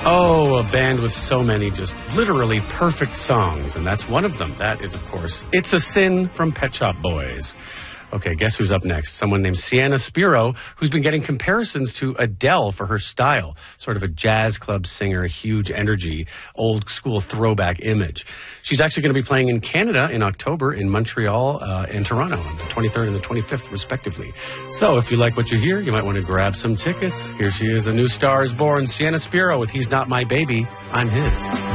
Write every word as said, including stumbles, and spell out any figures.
Oh, a band with so many just literally perfect songs, and that's one of them. That is, of course, It's a Sin from Pet Shop Boys. Okay, guess who's up next? Someone named Sienna Spiro, who's been getting comparisons to Adele for her style. Sort of a jazz club singer, huge energy, old school throwback image. She's actually going to be playing in Canada in October, in Montreal uh, and Toronto, on the twenty-third and the twenty-fifth, respectively. So if you like what you hear, you might want to grab some tickets. Here she is, A New Star is Born, Sienna Spiro with He's Not My Baby, I'm His.